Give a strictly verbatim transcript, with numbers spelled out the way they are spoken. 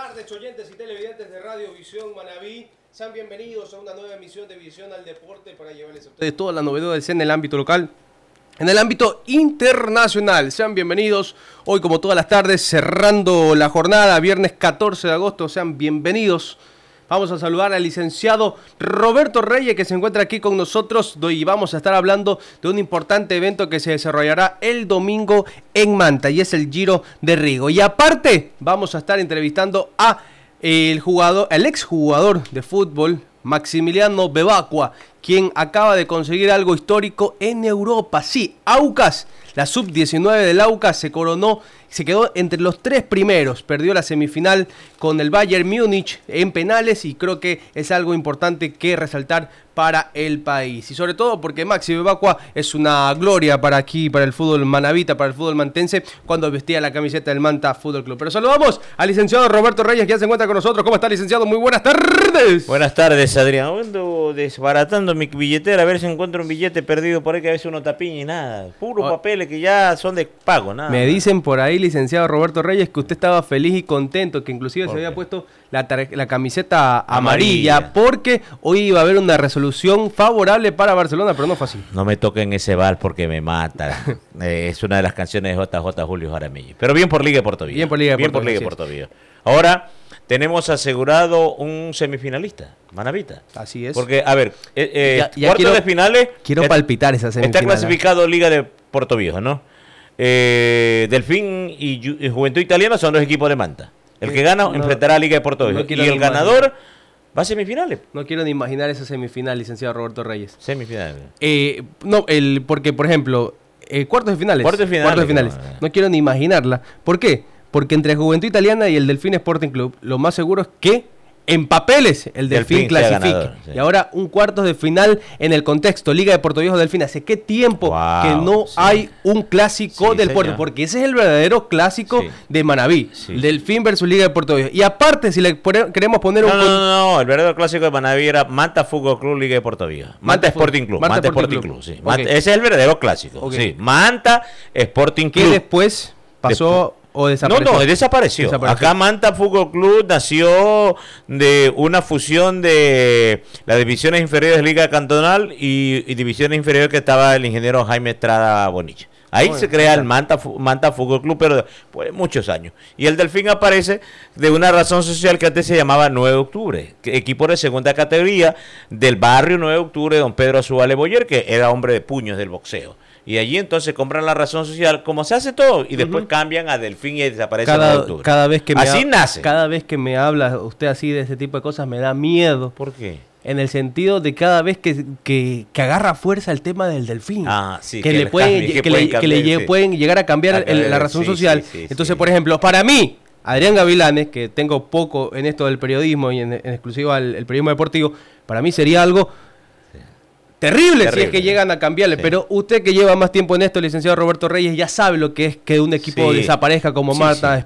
tardes, oyentes y televidentes de Radio Visión Manabí. Sean bienvenidos a una nueva emisión de Visión al Deporte para llevarles a ustedes todas las novedades en el ámbito local, en el ámbito internacional. Sean bienvenidos hoy, como todas las tardes, cerrando la jornada, viernes catorce de agosto. Sean bienvenidos. Vamos a saludar al licenciado Roberto Reyes, que se encuentra aquí con nosotros, y vamos a estar hablando de un importante evento que se desarrollará el domingo en Manta, y es el Giro de Rigo. Y aparte, vamos a estar entrevistando a el jugador, el exjugador de fútbol, Maximiliano Bebacua, quien acaba de conseguir algo histórico en Europa. Sí, Aucas, la sub diecinueve del Aucas se coronó, se quedó entre los tres primeros, perdió la semifinal con el Bayern Múnich en penales, y creo que es algo importante que resaltar para el país, y sobre todo porque Maxi Bebacua es una gloria para aquí, para el fútbol manabita, para el fútbol mantense, cuando vestía la camiseta del Manta Fútbol Club. Pero saludamos al licenciado Roberto Reyes, que ya se encuentra con nosotros. ¿Cómo está, licenciado? Muy buenas tardes. Buenas tardes, Adrián. Ando desbaratando mi billetera a ver si encuentro un billete perdido por ahí, que a veces uno tapiña y nada, puros oh. papeles que ya son de pago, nada. Me dicen por ahí, licenciado Roberto Reyes, que usted estaba feliz y contento, que inclusive se había puesto la, la camiseta amarilla, amarilla, porque hoy iba a haber una resolución favorable para Barcelona, pero no fue así. No me toquen ese bal porque me mata. eh, es una de las canciones de J J Julio Jaramillo. Pero bien por Liga de Portoviejo. Bien por Liga de bien por Liga de Portoviejo. Ahora tenemos asegurado un semifinalista, Manabita. Así es. Porque, a ver, eh, eh, ya, ya cuartos quiero, de finales. Quiero palpitar esa semifinal. Está clasificado Liga de Portoviejo, ¿no? Eh, Delfín y, y Juventud Italiana son los equipos de Manta. El que gana no, enfrentará a Liga de Portoviejo. No y el ganador imaginar. va a semifinales. No quiero ni imaginar esa semifinal, licenciado Roberto Reyes. Semifinales. Eh, no, el, porque, por ejemplo, eh, cuartos de finales. Cuartos de finales. Cuartos de finales. No, no quiero ni imaginarla. ¿Por qué? Porque entre Juventud Italiana y el Delfín Sporting Club, lo más seguro es que en papeles el Delfín, Delfín clasifique. Ganador, sí. Y ahora un cuartos de final en el contexto Liga de Portoviejo Delfín. ¿Hace qué tiempo wow, que no sí. hay un clásico sí, del señor. Puerto? Porque ese es el verdadero clásico sí. de Manabí. Sí. Delfín versus Liga de Portoviejo. Y aparte, si le pone, queremos poner no, un... No, no, no, el verdadero clásico de Manabí era Manta Fútbol Club, Liga de Portoviejo. Manta, Manta Sporting Club. Manta, Manta Sporting Club, Club sí. Okay. Manta, ese es el verdadero clásico. Okay. Sí. Manta Sporting Club. Que después pasó... Después. ¿O desapareció? No, no, desapareció. desapareció. Acá Manta Fútbol Club nació de una fusión de las divisiones inferiores de Liga Cantonal y, y divisiones inferiores que estaba el ingeniero Jaime Estrada Bonilla. Ahí bueno, se crea el Manta, Manta Fútbol Club, pero después de muchos años. Y el Delfín aparece de una razón social que antes se llamaba nueve de octubre, equipo de segunda categoría del barrio nueve de octubre de don Pedro Azúbale Boyer, que era hombre de puños del boxeo. Y allí entonces compran la razón social, como se hace todo, y después uh-huh. cambian a Delfín y desaparece cada, en octubre. Cada vez que me así ha, nace. Cada vez que me habla usted así de ese tipo de cosas me da miedo. ¿Por qué? En el sentido de cada vez que, que, que agarra fuerza el tema del Delfín. Ah, sí. Que, que le, pueden, cambie, que, que, pueden, le, cambiar, que le sí. pueden llegar a cambiar a el, la razón sí, social. Sí, sí, Entonces, sí. por ejemplo, para mí, Adrián Gavilanes, que tengo poco en esto del periodismo y en, en exclusiva el, el periodismo deportivo, para mí sería algo... Terrible, Terrible si es que llegan a cambiarle, sí. pero usted que lleva más tiempo en esto, licenciado Roberto Reyes, ya sabe lo que es que un equipo sí. desaparezca como sí, Manta,